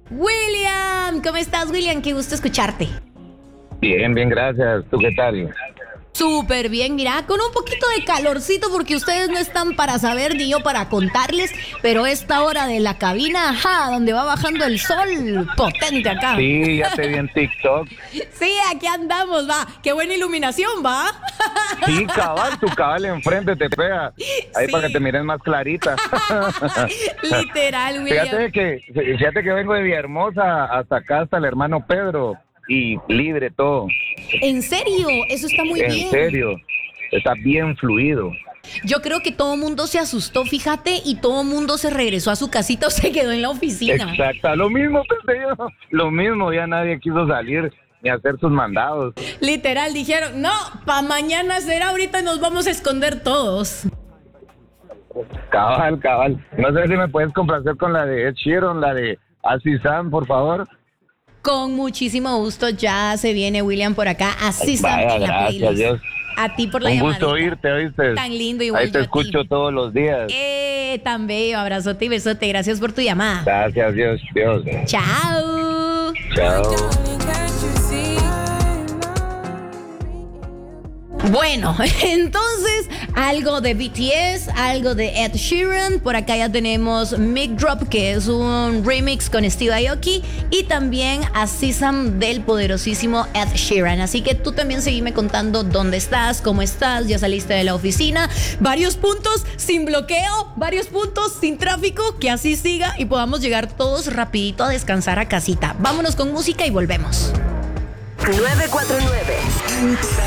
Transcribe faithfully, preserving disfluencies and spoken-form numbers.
William, ¿cómo estás, William? Qué gusto escucharte. Bien, bien, gracias. ¿Tú qué tal? Súper bien, mira, con un poquito de calorcito porque ustedes no están para saber ni yo para contarles, pero esta hora de la cabina, ajá, donde va bajando el sol, potente acá. Sí, ya te vi en TikTok. Sí, aquí andamos, va. Qué buena iluminación, va. Sí, cabal, tu cabal enfrente te pega. Ahí Sí. para que te mires más clarita. Literal, William. Fíjate que, fíjate que vengo de Villahermosa hasta acá, hasta el hermano Pedro. Y libre todo. ¿En serio? Eso está muy En bien. serio. Está bien fluido. Yo creo que todo mundo se asustó, fíjate, y todo mundo se regresó a su casita o se quedó en la oficina. Exacto. Lo mismo pensé yo. Lo mismo, ya nadie quiso salir ni hacer sus mandados. Literal, dijeron, no, pa' mañana será, ahorita nos vamos a esconder todos. Cabal, cabal. No sé si me puedes complacer con la de Ed Sheeran, la de Así Sam, por favor. Con muchísimo gusto, ya se viene William por acá. Así está Vaya, en la gracias, playlist. Dios. A ti por la Un llamadita. gusto oírte, ¿oíste? Tan lindo, igual Ahí te yo a escucho ti. todos los días. Eh, tan bello, abrazote y besote. Gracias por tu llamada. Gracias, Dios, Dios. Chao. Chao. Bueno, entonces algo de B T S, algo de Ed Sheeran. Por acá ya tenemos Mic Drop, que es un remix con Steve Aoki, y también a Sesam del poderosísimo Ed Sheeran. Así que tú también seguime contando dónde estás, cómo estás, ya saliste de la oficina. Varios puntos sin bloqueo, varios puntos sin tráfico, que así siga y podamos llegar todos rapidito a descansar a casita. Vámonos con música y volvemos. nueve cuatro nueve